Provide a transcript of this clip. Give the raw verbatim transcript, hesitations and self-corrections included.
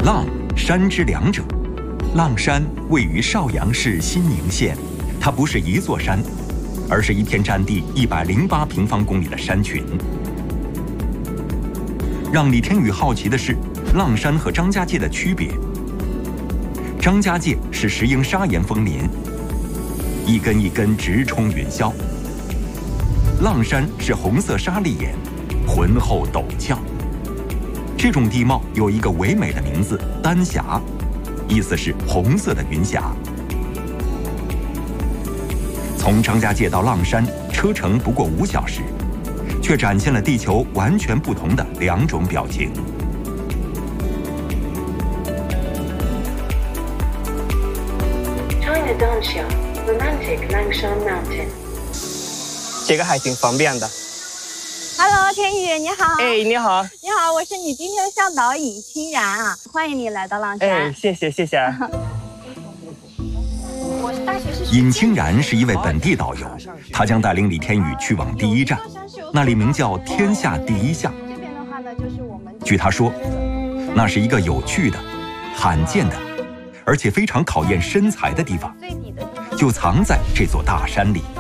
阆、山之两者。阆山位于邵阳市新宁县，它不是一座山，而是一片占地一百零八平方公里的山群。让李天宇好奇的是，阆山和张家界的区别。张家界是石英砂岩峰林，一根一根直冲云霄；阆山是红色砂砾岩，浑厚陡峭。这种地貌有一个唯美的名字——丹霞，意思是红色的云霞。从张家界到阆山车程不过五小时，却展现了地球完全不同的两种表情。 China Dansha, romantic Langshan Mountain。 这个还挺方便的。 Hello， 天宇，你好。 哎，你好。 你好，我是你今天的向导尹清然啊，欢迎你来到阆山。 哎，谢谢谢谢。 我是大学是。 尹清然是一位本地导游，他将带领李天宇去往第一站，那里名叫天下第一巷。 这边的话呢，就是我们。 据他说，那是一个有趣的、罕见的，而且非常考验身材的地方，就藏在这座大山里。